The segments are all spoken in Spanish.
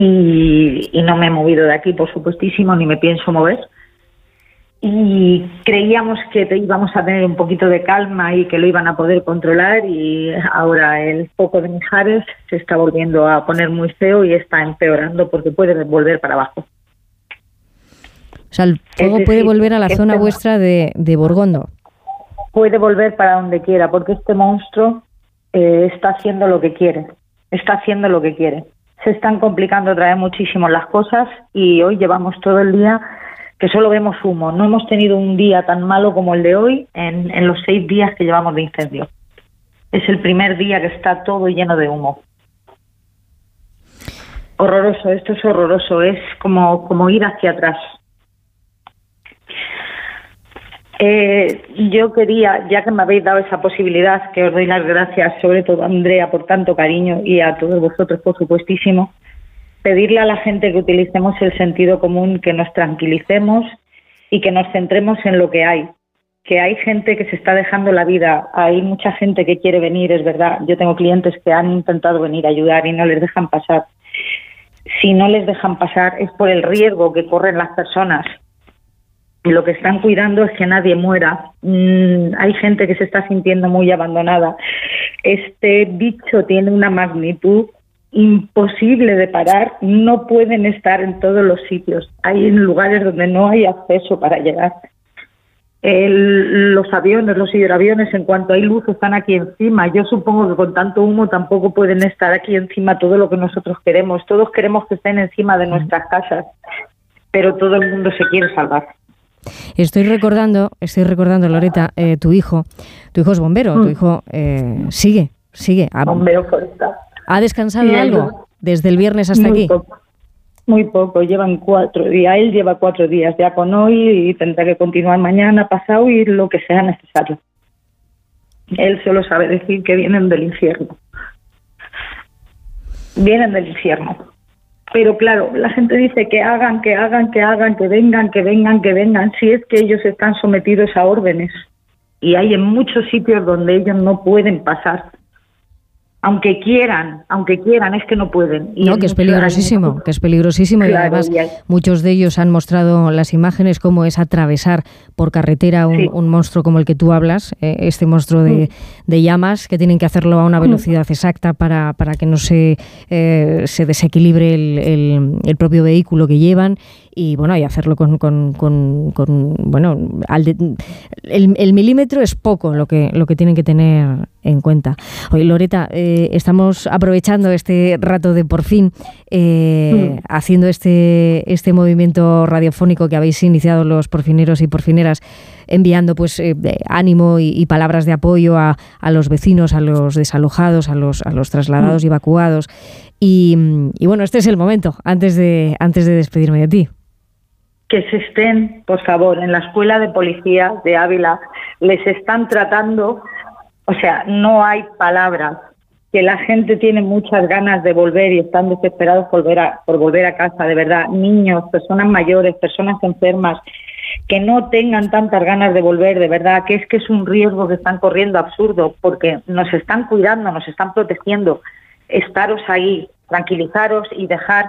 y no me he movido de aquí, por supuestísimo, ni me pienso mover. Y creíamos que íbamos a tener un poquito de calma y que lo iban a poder controlar, y ahora el foco de Mijares se está volviendo a poner muy feo y está empeorando porque puede volver para abajo. O sea, el fuego puede volver a la zona vuestra de Borgondo. Puede volver para donde quiera, porque este monstruo está haciendo lo que quiere. Se están complicando otra vez muchísimo las cosas y hoy llevamos todo el día que solo vemos humo. No hemos tenido un día tan malo como el de hoy en los 6 días que llevamos de incendio. Es el primer día que está todo lleno de humo. Horroroso, esto es horroroso, es como ir hacia atrás. Yo quería, ya que me habéis dado esa posibilidad, que os doy las gracias, sobre todo a Andrea por tanto cariño y a todos vosotros, por supuestísimo, pedirle a la gente que utilicemos el sentido común, que nos tranquilicemos y que nos centremos en lo que hay. Que hay gente que se está dejando la vida, hay mucha gente que quiere venir, es verdad. Yo tengo clientes que han intentado venir a ayudar y no les dejan pasar. Si no les dejan pasar es por el riesgo que corren las personas. Y lo que están cuidando es que nadie muera. Hay gente que se está sintiendo muy abandonada. Este bicho tiene una magnitud imposible de parar, no pueden estar en todos los sitios. Hay lugares donde no hay acceso para llegar. Los aviones, los hidroaviones, en cuanto hay luz, están aquí encima. Yo supongo que con tanto humo tampoco pueden estar aquí encima todo lo que nosotros queremos. Todos queremos que estén encima de nuestras casas, pero todo el mundo se quiere salvar. Estoy recordando, Loreta, tu hijo es bombero, tu hijo sigue. Bombero forestal. ¿Ha descansado algo desde el viernes hasta aquí? Muy poco, llevan 4 días. Él lleva 4 días ya con hoy y tendrá que continuar mañana, pasado y lo que sea necesario. Él solo sabe decir que vienen del infierno. Pero claro, la gente dice que hagan, que vengan. Si es que ellos están sometidos a órdenes y hay en muchos sitios donde ellos no pueden pasar. Aunque quieran, es que no pueden. Y no, que es peligrosísimo, claro, y además muchos de ellos han mostrado las imágenes cómo es atravesar por carretera un monstruo como el que tú hablas, este monstruo de llamas, que tienen que hacerlo a una velocidad exacta para que no se desequilibre el propio vehículo que llevan. Y bueno, y hacerlo el milímetro es poco lo que tienen que tener en cuenta. Oye, Loreta, estamos aprovechando este rato de Por Fin, haciendo este movimiento radiofónico que habéis iniciado los porfineros y porfineras, enviando pues ánimo y palabras de apoyo a los vecinos, a los desalojados, a los trasladados y evacuados. Y bueno, este es el momento, antes de despedirme de ti. Que se estén, por favor, en la escuela de policía de Ávila, les están tratando, o sea, no hay palabras, que la gente tiene muchas ganas de volver y están desesperados por volver a casa, de verdad, niños, personas mayores, personas enfermas, que no tengan tantas ganas de volver, de verdad, que es un riesgo que están corriendo absurdo, porque nos están cuidando, nos están protegiendo. Estaros ahí, tranquilizaros y dejar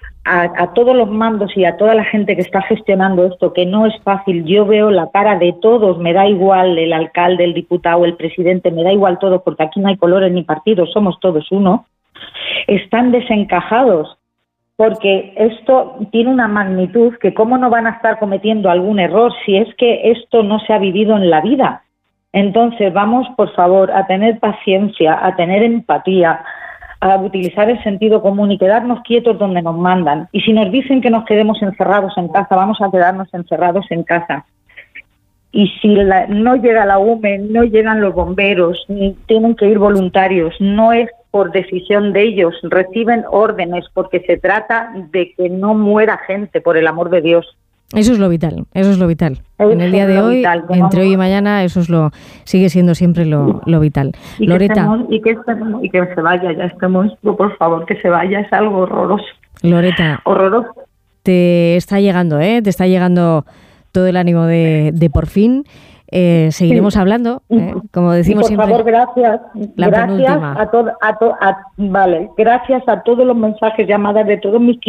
a todos los mandos y a toda la gente que está gestionando esto, que no es fácil. Yo veo la cara de todos, me da igual el alcalde, el diputado, el presidente, me da igual todo, porque aquí no hay colores ni partidos, somos todos uno. Están desencajados, porque esto tiene una magnitud que cómo no van a estar cometiendo algún error si es que esto no se ha vivido en la vida. Entonces vamos, por favor, a tener paciencia, a tener empatía, a utilizar el sentido común y quedarnos quietos donde nos mandan. Y si nos dicen que nos quedemos encerrados en casa, vamos a quedarnos encerrados en casa. Y si no llega la UME, no llegan los bomberos, ni tienen que ir voluntarios, no es por decisión de ellos, reciben órdenes porque se trata de que no muera gente, por el amor de Dios. Eso es lo vital. En el día de hoy, entre hoy y mañana, sigue siendo siempre lo vital. Y Loreta. Que se vaya ya este monstruo, por favor, que se vaya, es algo horroroso. Loreta. Horroroso. Te está llegando todo el ánimo de Por Fin. seguiremos hablando, como decimos por siempre. Por favor, gracias. Gracias gracias a todos los mensajes, llamadas de todos mis